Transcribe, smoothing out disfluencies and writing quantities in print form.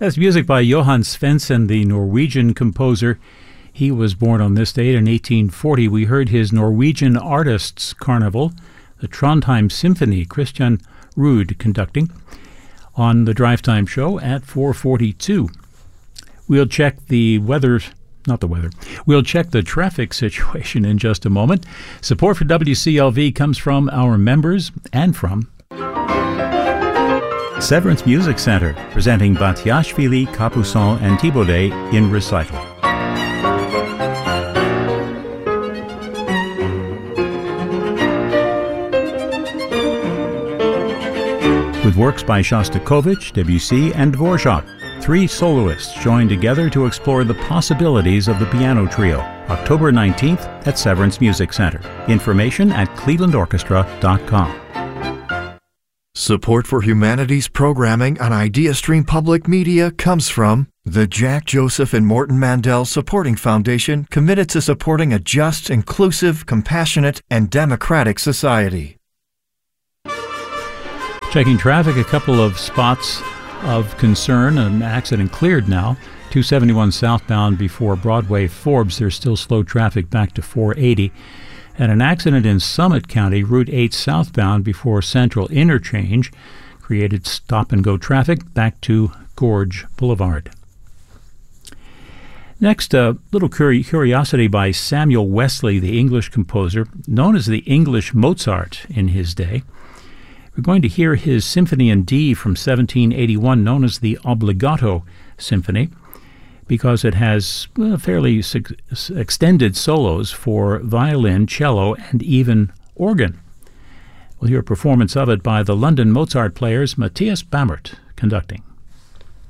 That's music by Johan Svensson, the Norwegian composer. He was born on this date in 1840. We heard his Norwegian Artists' Carnival, the Trondheim Symphony, Christian Ruud conducting, on the Drive Time Show at 4:42. We'll check We'll check the traffic situation in just a moment. Support for WCLV comes from our members and from Severance Music Center, presenting Batiashvili, Capuçon, and Thibaudet in recital. With works by Shostakovich, Debussy, and Dvorak, 3 soloists join together to explore the possibilities of the piano trio. October 19th at Severance Music Center. Information at clevelandorchestra.com. Support for humanities programming on IdeaStream Public Media comes from the Jack Joseph and Morton Mandel Supporting Foundation, committed to supporting a just, inclusive, compassionate, and democratic society. Checking traffic, a couple of spots of concern. An accident cleared now. 271 southbound before Broadway Forbes. There's still slow traffic back to 480. And an accident in Summit County, Route 8 southbound before Central Interchange, created stop-and-go traffic back to Gorge Boulevard. Next, a little curiosity by Samuel Wesley, the English composer, known as the English Mozart in his day. We're going to hear his Symphony in D from 1781, known as the Obbligato Symphony, because it has fairly extended solos for violin, cello, and even organ. We'll hear a performance of it by the London Mozart Players, Matthias Bammert conducting.